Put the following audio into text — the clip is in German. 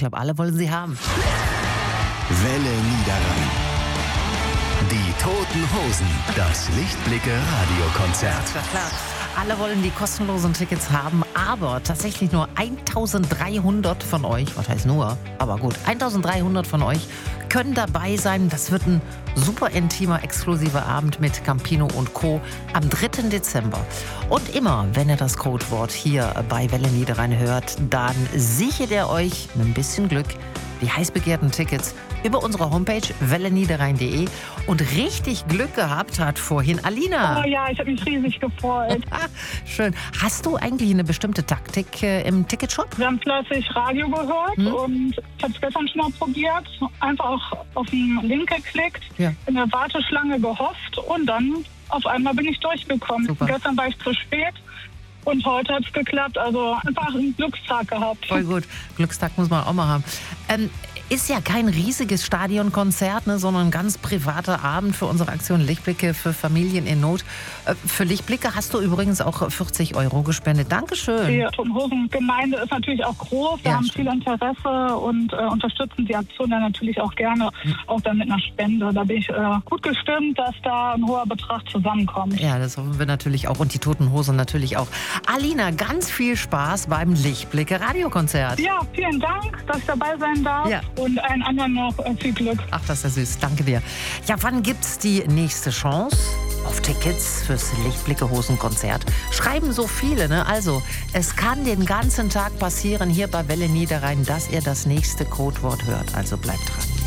glaube, alle wollen sie haben. Welle Niederrhein. Die Toten Hosen. Das Lichtblicke-Radiokonzert. Ja, klar. Alle wollen die kostenlosen Tickets haben, aber tatsächlich nur 1300 von euch, was heißt nur, aber gut, 1300 von euch können dabei sein. Das wird ein super intimer, exklusiver Abend mit Campino und Co. am 3. Dezember. Und immer, wenn ihr das Codewort hier bei Welle Niederrhein hört, dann sichert ihr euch mit ein bisschen Glück die heiß begehrten Tickets über unsere Homepage welleniederrhein.de. Und richtig Glück gehabt hat vorhin Alina. Oh ja, ich habe mich riesig gefreut. Schön. Hast du eigentlich eine bestimmte Taktik im Ticketshop? Wir haben fleißig Radio gehört und ich habe es gestern schon mal probiert. Einfach auch auf den Link geklickt, in der Warteschlange gehofft und dann auf einmal bin ich durchgekommen. Super. Gestern war ich zu spät. Und heute hat es geklappt, also einfach einen Glückstag gehabt. Voll gut. Glückstag muss man auch mal haben. Ist ja kein riesiges Stadionkonzert, ne, sondern ein ganz privater Abend für unsere Aktion Lichtblicke für Familien in Not. Für Lichtblicke hast du übrigens auch 40 € gespendet. Dankeschön. Die Toten Hosen Gemeinde ist natürlich auch groß. Wir haben viel Interesse und unterstützen die Aktion dann natürlich auch gerne, auch dann mit einer Spende. Da bin ich gut gestimmt, dass da ein hoher Betrag zusammenkommt. Ja, das hoffen wir natürlich auch und die Toten Hosen natürlich auch. Alina, ganz viel Spaß beim Lichtblicke Radiokonzert. Ja, vielen Dank, dass ich dabei sein darf. Ja. Und allen anderen noch viel Glück. Ach, das ist ja süß. Danke dir. Ja, wann gibt's die nächste Chance auf Tickets fürs Lichtblicke Hosen-Konzert? Schreiben so viele, ne? Also, es kann den ganzen Tag passieren hier bei Welle Niederrhein, dass ihr das nächste Codewort hört. Also bleibt dran.